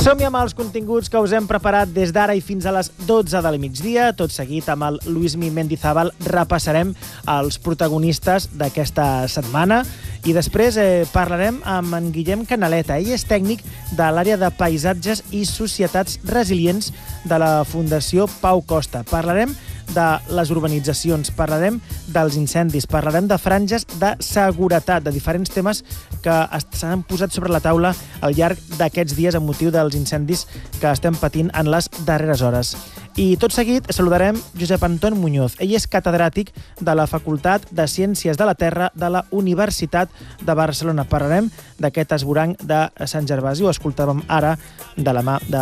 Som-hi amb els continguts que us hem preparat des d'ara i fins a les 12 del migdia. Tot seguit, amb el Luismi Mendizábal, repassarem els protagonistes d'aquesta setmana i després parlarem amb en Guillem Canaleta. Ell és tècnic de l'àrea de paisatges i societats resilients de la Fundació Pau Costa. Parlarem de les urbanitzacions, parlarem dels incendis, parlarem de franges de seguretat, de diferents temes que s'han posat sobre la taula al llarg d'aquests dies amb motiu dels incendis que estem patint en les darreres hores. I tot seguit saludarem Josep Anton Muñoz. Ell és catedràtic de la Facultat de Ciències de la Terra de la Universitat de Barcelona. Parlarem d'aquest esvoranc de Sant Gervasi. Ho escoltàvem ara de la mà de